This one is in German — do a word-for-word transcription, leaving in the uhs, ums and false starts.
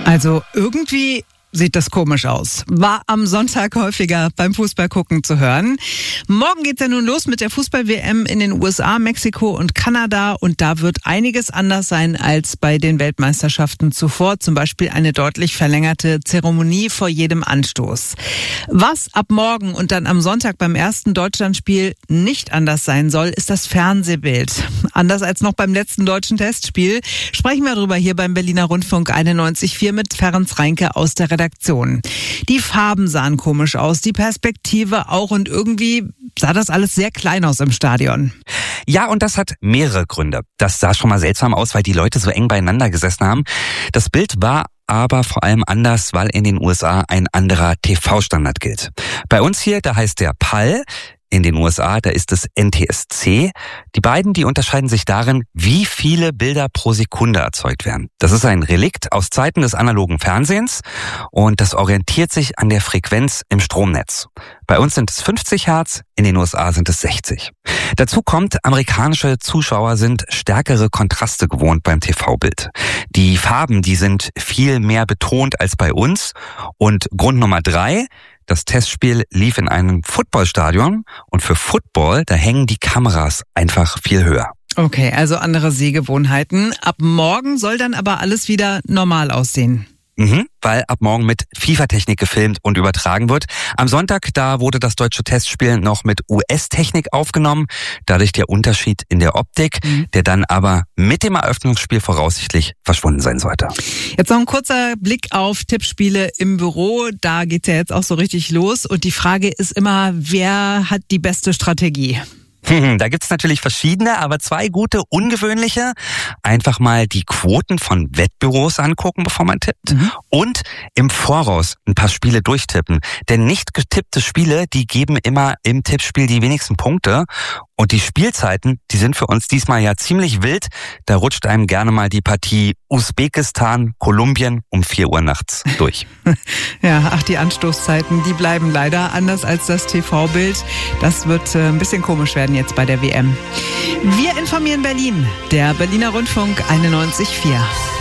Also irgendwie sieht das komisch aus. War am Sonntag häufiger beim Fußballgucken zu hören. Morgen geht's ja nun los mit der Fußball-W M in den U S A, Mexiko und Kanada. Und da wird einiges anders sein als bei den Weltmeisterschaften zuvor. Zum Beispiel eine deutlich verlängerte Zeremonie vor jedem Anstoß. Was ab morgen und dann am Sonntag beim ersten Deutschlandspiel nicht anders sein soll, ist das Fernsehbild. Anders als noch beim letzten deutschen Testspiel sprechen wir darüber hier beim Berliner Rundfunk einundneunzig Komma vier mit Ferenc Reinke aus der Redaktion. Die Farben sahen komisch aus, die Perspektive auch und irgendwie sah das alles sehr klein aus im Stadion. Ja, und das hat mehrere Gründe. Das sah schon mal seltsam aus, weil die Leute so eng beieinander gesessen haben. Das Bild war aber vor allem anders, weil in den U S A ein anderer T V-Standard gilt. Bei uns hier, da heißt der P A L. In den U S A, da ist es N T S C. Die beiden, die unterscheiden sich darin, wie viele Bilder pro Sekunde erzeugt werden. Das ist ein Relikt aus Zeiten des analogen Fernsehens und das orientiert sich an der Frequenz im Stromnetz. Bei uns sind es fünfzig Hertz, in den U S A sind es sechzig. Dazu kommt, amerikanische Zuschauer sind stärkere Kontraste gewohnt beim T V-Bild. Die Farben, die sind viel mehr betont als bei uns. Und Grund Nummer drei: Das Testspiel lief in einem Footballstadion und für Football, da hängen die Kameras einfach viel höher. Okay, also andere Sehgewohnheiten. Ab morgen soll dann aber alles wieder normal aussehen. Mhm, weil ab morgen mit FIFA-Technik gefilmt und übertragen wird. Am Sonntag, da wurde das deutsche Testspiel noch mit U S-Technik aufgenommen. Dadurch der Unterschied in der Optik, mhm. der dann aber mit dem Eröffnungsspiel voraussichtlich verschwunden sein sollte. Jetzt noch ein kurzer Blick auf Tippspiele im Büro. Da geht's ja jetzt auch so richtig los. Und die Frage ist immer, wer hat die beste Strategie? Da gibt's natürlich verschiedene, aber zwei gute, ungewöhnliche. Einfach mal die Quoten von Wettbüros angucken, bevor man tippt. Mhm. Und im Voraus ein paar Spiele durchtippen. Denn nicht getippte Spiele, die geben immer im Tippspiel die wenigsten Punkte. Und die Spielzeiten, die sind für uns diesmal ja ziemlich wild. Da rutscht einem gerne mal die Partie Usbekistan, Kolumbien um vier Uhr nachts durch. Ja, ach, die Anstoßzeiten, die bleiben leider anders als das T V-Bild. Das wird äh, ein bisschen komisch werden jetzt bei der W M. Wir informieren Berlin, der Berliner Rundfunk einundneunzig Komma vier.